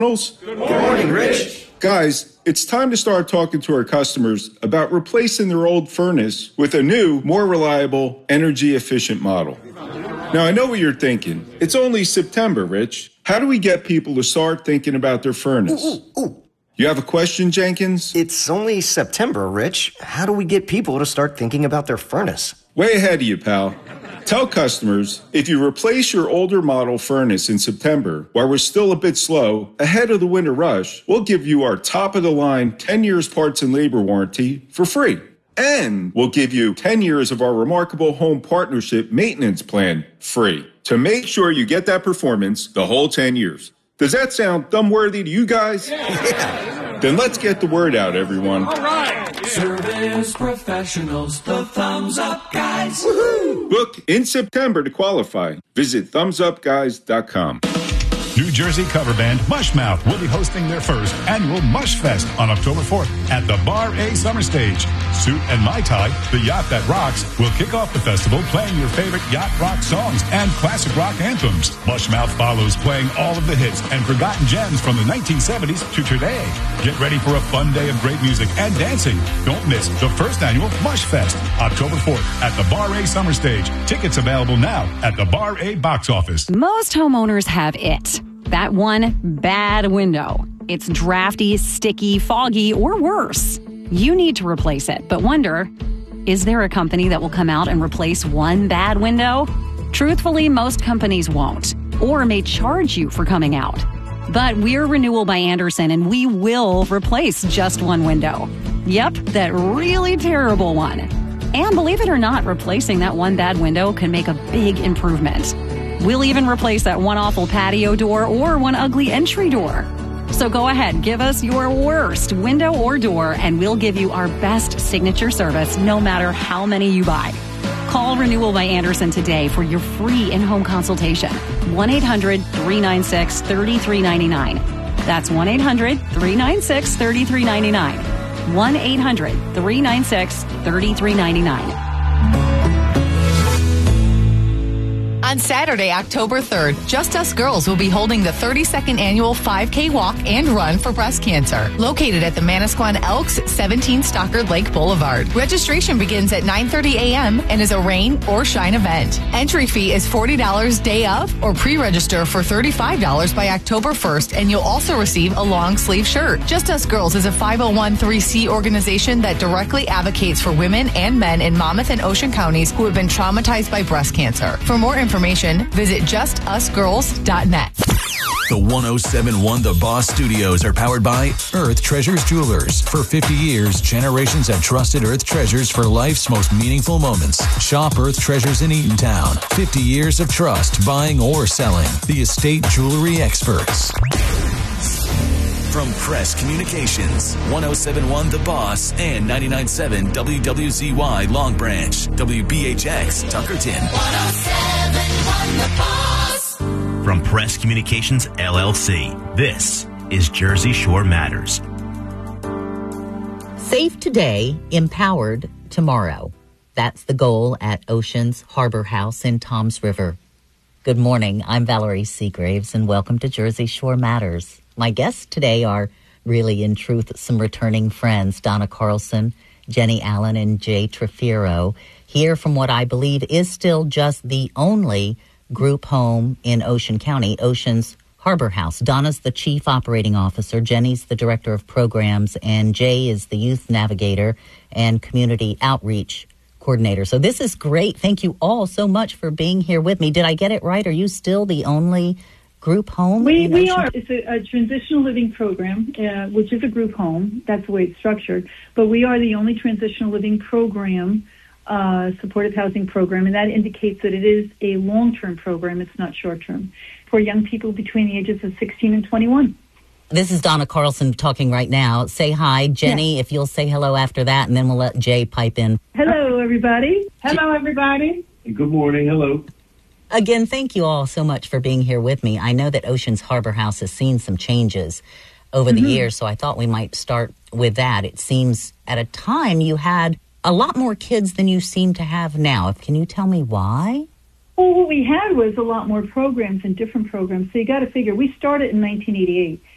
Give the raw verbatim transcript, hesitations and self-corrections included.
Good morning, Rich. Guys, it's time to start talking to our customers about replacing their old furnace with a new, more reliable, energy-efficient model. Now, I know what you're thinking. It's only September, Rich. How do we get people to start thinking about their furnace? Ooh, ooh, ooh. You have a question, Jenkins? It's only September, Rich. How do we get people to start thinking about their furnace? Way ahead of you, pal. Tell customers, if you replace your older model furnace in September, while we're still a bit slow, ahead of the winter rush, we'll give you our top-of-the-line ten years parts and labor warranty for free. And we'll give you ten years of our remarkable home partnership maintenance plan free to make sure you get that performance the whole ten years. Does that sound thumb-worthy to you guys? Yeah. Then let's get the word out, everyone. All right. Yeah. Service professionals, the Thumbs Up Guys. Woohoo! Book in September to qualify. Visit thumbs up guys dot com. New Jersey cover band Mushmouth will be hosting their first annual Mush Fest on October fourth at the Bar A Summer Stage. Suit and Mai Tai, the yacht that rocks, will kick off the festival playing your favorite yacht rock songs and classic rock anthems. Mushmouth follows playing all of the hits and forgotten gems from the nineteen seventies to today. Get ready for a fun day of great music and dancing. Don't miss the first annual Mush Fest, October fourth at the Bar A Summer Stage. Tickets available now at the Bar A box office. Most homeowners have it. That one bad window. It's drafty, sticky, foggy, or worse. You need to replace it, but wonder, is there a company that will come out and replace one bad window? Truthfully, most companies won't, or may charge you for coming out. But we're Renewal by Andersen, and we will replace just one window. Yep, that really terrible one. And believe it or not, replacing that one bad window can make a big improvement. We'll even replace that one awful patio door or one ugly entry door. So go ahead, give us your worst window or door, and we'll give you our best signature service no matter how many you buy. Call Renewal by Andersen today for your free in-home consultation. one eight hundred three nine six three three nine nine. That's one eight hundred three nine six three three nine nine. one eight hundred three nine six three three nine nine. On Saturday, October third, Just Us Girls will be holding the thirty-second annual five K walk and run for breast cancer, located at the Manasquan Elks, seventeen Stockard Lake Boulevard. Registration begins at nine thirty a.m. and is a rain or shine event. Entry fee is forty dollars day of, or pre-register for thirty-five dollars by October first, and you'll also receive a long sleeve shirt. Just Us Girls is a five oh one c organization that directly advocates for women and men in Monmouth and Ocean counties who have been traumatized by breast cancer. For more information, visit just us girls dot net. The one oh seven point one The Boss Studios are powered by Earth Treasures Jewelers. For fifty years, generations have trusted Earth Treasures for life's most meaningful moments. Shop Earth Treasures in Eatontown. fifty years of trust, buying or selling. The estate jewelry experts. From Press Communications, one oh seven point one The Boss and ninety-nine point seven W W Z Y Long Branch, W B H X Tuckerton. one oh seven point one The Boss. From Press Communications, L L C, this is Jersey Shore Matters. Safe today, empowered tomorrow. That's the goal at Oceans Harbor House in Toms River. Good morning, I'm Valerie Seagraves, and welcome to Jersey Shore Matters. My guests today are really, in truth, some returning friends, Donna Carlson, Jenny Allen, and Jay Trefiro, here from what I believe is still just the only group home in Ocean County, Oceans Harbor House. Donna's the chief operating officer, Jenny's the director of programs, and Jay is the youth navigator and community outreach coordinator. So this is great. Thank you all so much for being here with me. Did I get it right? Are you still the only group home? We we are. It's a, a transitional living program, uh, which is a group home. That's the way it's structured. But we are the only transitional living program, uh, supportive housing program, and that indicates that it is a long-term program. It's not short-term for young people between the ages of sixteen and twenty-one. This is Donna Carlson talking right now. Say hi, Jenny, yes. If you'll say hello after that, and then we'll let Jay pipe in. Hello, everybody. Hello, everybody. Good morning. Hello. Again, thank you all so much for being here with me. I know that Oceans Harbor House has seen some changes over mm-hmm. the years, so I thought we might start with that. It seems at a time you had a lot more kids than you seem to have now. Can you tell me why? Well, what we had was a lot more programs and different programs. So you got to figure, we started in nineteen eighty-eight.